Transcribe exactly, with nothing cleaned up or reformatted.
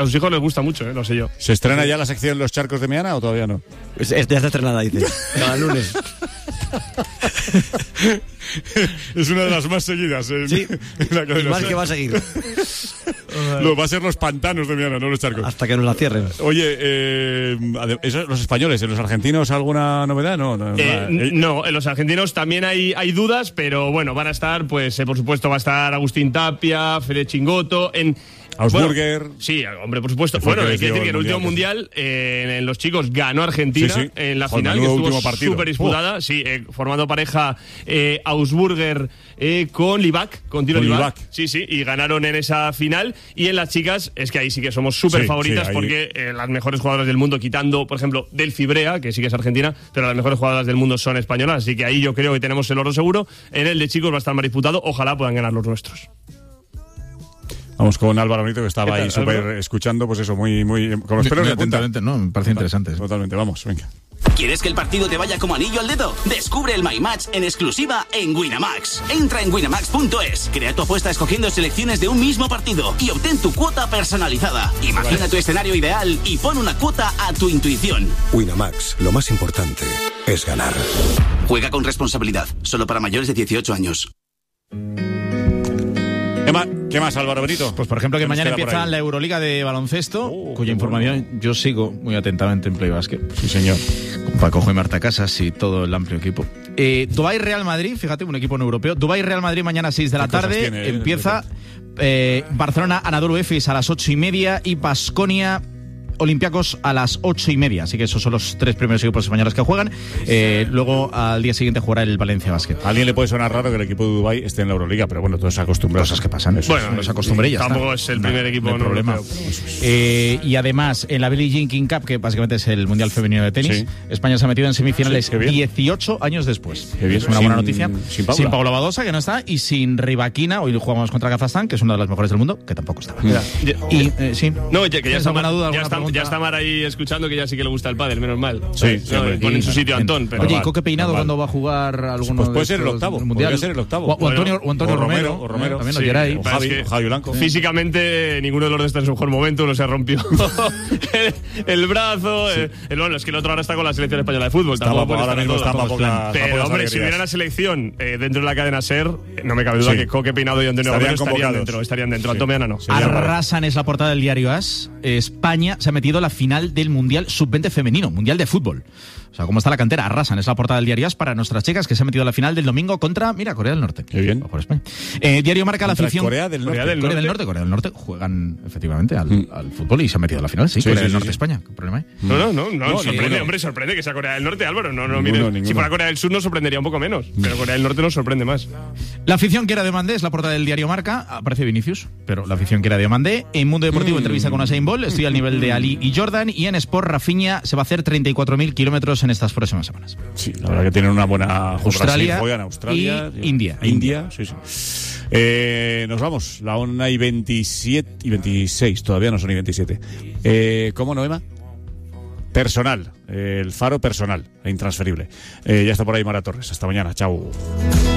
a sus hijos les gusta mucho, ¿eh? Lo sé yo. ¿Se estrena ya la sección Los Charcos de Meana o todavía no? Es, es, ya está estrenada, dice. Cada lunes. Es una de las más seguidas. En, sí, en la cadena. Igual que va a seguir. Lo, va a ser los pantanos de Meana, no los charcos. Hasta que nos la cierren. Oye, eh, eso, los españoles, ¿en los argentinos alguna novedad? No, no, eh, no, en los argentinos también hay, hay dudas, pero bueno, van a estar, pues eh, por supuesto va a estar Agustín Tapia, Fede Chingoto, en... Augsburger. Bueno, sí, hombre, por supuesto. Bueno, hay que decir que en el último mundial, eh, en los chicos, ganó Argentina sí, sí. en la Joder, final, que estuvo súper disputada. Uh. Sí, eh, formando pareja eh, Augsburger eh, con Livac, con Tilo Livac. Sí, sí, y ganaron en esa final. Y en las chicas, es que ahí sí que somos súper sí, favoritas sí, porque eh, las mejores jugadoras del mundo, quitando, por ejemplo, Delphi Brea, que sí que es argentina, pero las mejores jugadoras del mundo son españolas. Así que ahí yo creo que tenemos el oro seguro. En el de chicos va a estar más disputado. Ojalá puedan ganar los nuestros. Vamos con Álvaro Benito, que estaba ahí súper escuchando, pues eso, muy, muy, con los pelos de punta. No, me parece interesante. Totalmente, vamos, venga. ¿Quieres que el partido te vaya como anillo al dedo? Descubre el My Match en exclusiva en Winamax. Entra en winamax punto es, crea tu apuesta escogiendo selecciones de un mismo partido y obtén tu cuota personalizada. Imagina tu escenario ideal y pon una cuota a tu intuición. Winamax, lo más importante es ganar. Juega con responsabilidad, solo para mayores de dieciocho años. ¿Qué más, ¿Qué más, Álvaro Benito? Pues por ejemplo que mañana empieza la Euroliga de baloncesto, oh, cuya información bueno. yo sigo muy atentamente en Play Basket. Sí, señor. Con Pacojo y Marta Casas y todo el amplio equipo. Eh, Dubái Real Madrid, fíjate, un equipo no europeo. Dubái Real Madrid mañana a seis de la tarde. Tiene, empieza eh, Barcelona Anadolu Efes a las ocho y media y Baskonia Olympiacos a las ocho y media, así que esos son los tres primeros equipos españoles que juegan. Eh, luego al día siguiente jugará el Valencia Basket. A alguien le puede sonar raro que el equipo de Dubái esté en la Euroliga, pero bueno, todos se acostumbran. Cosas que pasan. Eso bueno, nos acostumbré ya. Tampoco está. es el primer no, equipo, no, no problema. Eh, y además, en la Billie Jean King Cup, que básicamente es el Mundial Femenino de Tenis, sí. España se ha metido en semifinales sí, dieciocho años después. Qué bien. Es una sin, buena noticia. Sin Paula. Sin Paula Badosa, que no está, y sin Rivaquina. Hoy jugamos contra Kazajstán, que es una de las mejores del mundo, que tampoco estaba. Ya. Y eh, sí. No, ya, que ya está, Mar, duda, ya, está, ya está Mar ahí escuchando que ya sí que le gusta el pádel, menos mal. Sí, sí no, pone en su sitio Antón. Pero Oye, ¿y Coque Peinado cuando va a jugar alguno? Pues puede ser el octavo. Podría ser el octavo. O, o Antonio, o Antonio o Romero, o Romero. También sí, lo ahí. O Javi, o Javi Blanco. Físicamente, ninguno de los dos está en su mejor momento. Uno se rompió el, el brazo. Sí. El, el, bueno, es que el otro ahora está con la selección española de fútbol. Estaba, ahora mismo está para poca, Pero, hombre, si hubiera una selección eh, dentro de la cadena SER, no me cabe duda sí. que Coque Peinado y Antonio Romero estarían dentro. Estarían dentro. Sí. Antón Meana no. Arrasan es la portada del diario AS. España se ha metido a la final del Mundial sub veinte femenino, Mundial de fútbol. O sea, ¿cómo está la cantera? Arrasan, es la portada del diario AS para nuestras chicas que se han metido a la final del domingo contra, mira, Corea del Norte. Qué bien. Por España. Eh, diario Marca la afición. Corea del Norte. Corea del, Corea del Norte. Corea del Norte juegan efectivamente al, mm. al fútbol y se han metido a la final. Sí, sí Corea sí, del Norte, sí. España. ¿Qué problema hay? No, no, no, no, no sorprende, no. hombre, sorprende que sea Corea del Norte, Álvaro. No, no, ninguno, mire, si fuera Corea del Sur nos sorprendería un poco menos, pero Corea del Norte nos sorprende más. La afición que era de Mandé es la portada del diario Marca. Aparece Vinicius, pero la afición que era de Mandé. En Mundo Deportivo, mm. entrevista con Usain Bolt. Estoy al nivel de Ali y Jordan. Y en Sport, Rafinha se va a hacer treinta y cuatro mil kilómetros en estas próximas semanas. Sí, la verdad que tienen una buena Australia, juegan Australia y India. India, sí, sí. Eh, nos vamos, la una y veintisiete y veintiséis, todavía no son y veintisiete. Eh, ¿Cómo, Noema? Personal, eh, el faro personal, e intransferible. Eh, ya está por ahí Mara Torres. Hasta mañana, chao.